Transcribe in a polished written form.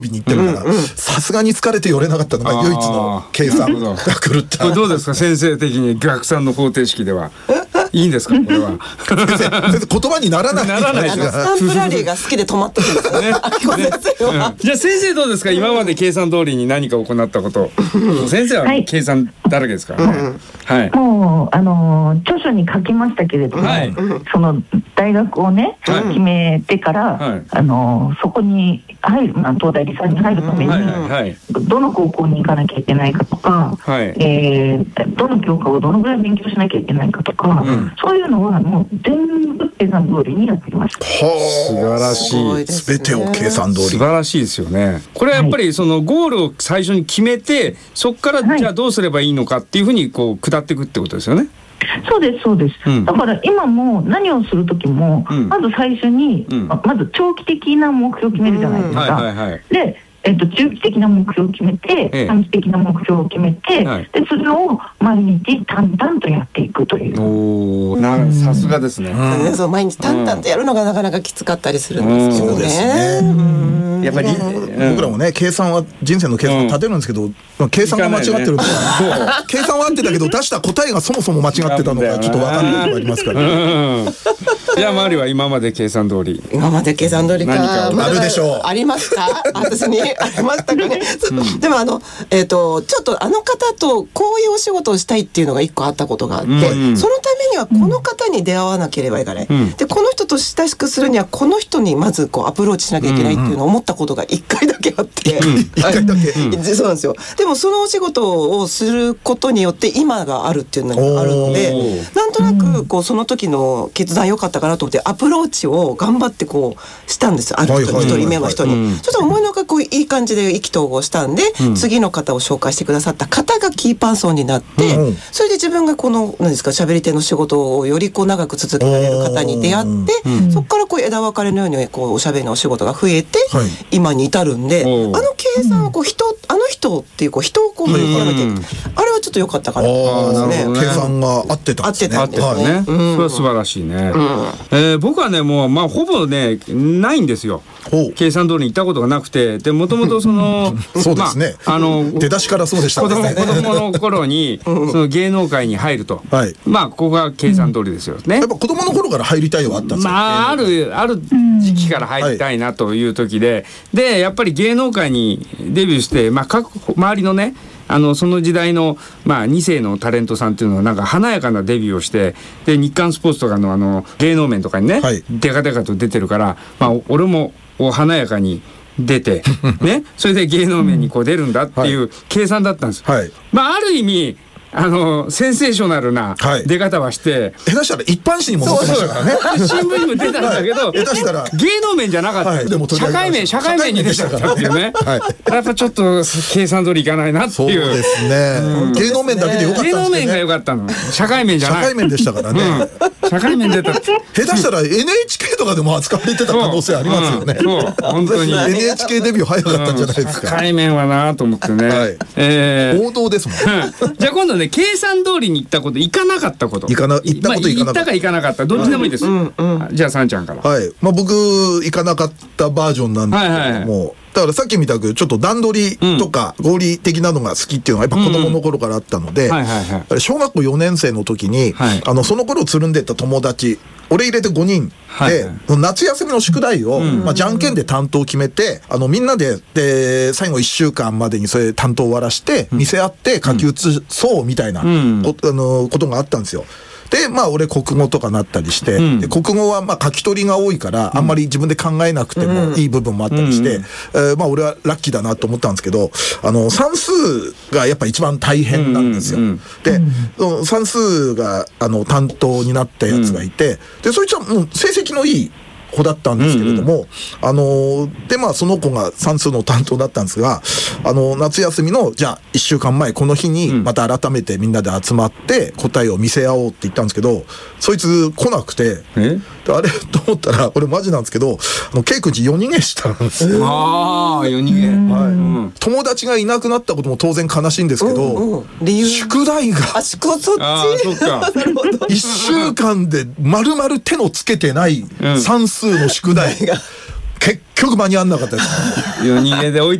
に行ってるから、さすがに疲れて寄れなかったのが唯一の計算が狂った。 これどうですか、先生的に逆算の方程式ではいいんですか、これは。 先生言葉にならない。 スタンプラリーが好きで止まってるんですね。 じゃあ先生どうですか、今まで計算通りに何か行ったこと。先生は計算だらけですからね。はい。 もう著書に書きましたけれども、その大学をね決めてからそこに入る、東大理産に入るためにどの高校に行かなきゃいけないかとか、どの教科をどのぐらい勉強しなきゃいけないかとか、そういうのはもう全部計算通りにやってきました。 素晴らしい。 全てを計算通り。 素晴らしいですよね。これはやっぱりそのゴールを最初に決めて、そこからじゃあどうすればいいのかっていうふうにこう下っていくってことですよね。 そうですそうです、だから今も何をする時も、まず最初に、まず長期的な目標を決めるじゃないですか。で中期的な目標を決めて、短期的な目標を決めて、でそれを毎日淡々とやっていくという。 さすがですね。 そう毎日淡々とやるのがなかなかきつかったりするんですけどね。 やっぱり僕らもね、計算は人生の計算を立てるんですけど、計算が間違ってると、計算は合ってたけど出した答えがそもそも間違ってたのがちょっと分かんないことがありますから。 じゃあ周りは今まで計算通り。 今まで計算通りか。 あるでしょう。 ありますか？私にありましたかね。でもちょっと方とこういうお仕事をしたいっていうのが一個あったことがあって、そのためにはこの方に出会わなければいけない。でこの人と親しくするにはこの人にまずこうアプローチしなきゃいけないっていうのを思ったことが一回だけあって、 一回だけ。 そうなんですよ。でもそのお仕事をすることによって今があるっていうのがあるので、なんとなくこうその時の決断良かったかなと思ってアプローチを頑張ってこうしたんですよ。ある人に、一人目の人に。ちょっと思いのほかこういい感じで意気投合したんで、次の方を紹介してくださった方がキーパーソンになって、それで自分がこの何ですか、喋り手の仕事をよりこう長く続けられる方に出会って、そこからこう枝分かれのようにこうおしゃべりのお仕事が増えて、今に至るんで、計算はこうあの人っていうこう人をこう見極めていく、あれはちょっと良かったかなと思いますね。 計算が合ってたんですね。 合ってたね。それは素晴らしいね。僕はね、もうほぼねないんですよ。計算通りに行ったことがなくて、でもともとそのそうですね。出だしからそうでしたね。 子供の頃にその芸能界に入ると、ここが計算通りですよね。 やっぱ子供の頃から入りたいはあったんですか。 ある時期から入りたいなという時で、やっぱり芸能界にデビューして、周りのね、その時代の、2世のタレントさんっていうのはなんか華やかなデビューをして、で日刊スポーツとかの芸能面とかにね、デカデカと出てるから、俺も華やかに出てね、それで芸能面にこう出るんだっていう計算だったんです。ある意味センセーショナルな出方はして、 下手したら一般紙にも載ってましたからね。 新聞にも出たんだけど、 下手したら芸能面じゃなかった。社会面に出ちゃったっていうね。やっぱちょっと計算通りいかないなっていう。そうですね。芸能面だけでよかったんですけどね。 芸能面がよかったの。社会面じゃない。 社会面でしたからね。 社会面出た。下手したら NHK とかでも扱われてた可能性ありますよね。 本当に NHK デビュー早かったんじゃないですか。 社会面はなと思ってね。 王道ですもん。 じゃあ今度ね、計算通りに行ったこと、行かなかったこと。行ったか行かなかった、どっちでもいいです。じゃあさんちゃんから。 僕行かなかったバージョンなんですけども、だからさっきみたくちょっと段取りとか合理的なのが好きっていうのがやっぱ子供の頃からあったので、小学校4年生の時にその頃つるんでた友達、俺入れて5人で夏休みの宿題をじゃんけんで担当を決めて、みんなで最後1週間までにそれ担当を終わらして見せ合って書き写そうみたいなことがあったんですよ。で俺国語とかなったりして、で国語は書き取りが多いからあんまり自分で考えなくてもいい部分もあったりして、俺はラッキーだなと思ったんですけど、算数がやっぱ一番大変なんですよ。で算数が担当になったやつがいて、でそいつはもう成績のいい子だったんですけれども、でその子が算数の担当だったんですが、夏休みのじゃあ1週間前この日にまた改めてみんなで集まって答えを見せ合おうって言ったんですけど、そいつ来なくて、あれと思ったら、これマジなんですけど、ケイ君ち夜逃げしたんですよ。 夜逃げ。 友達がいなくなったことも当然悲しいんですけど、宿題が1週間で丸々手のつけてない算数の宿題が結局間に合わなかったです。 夜逃げで置い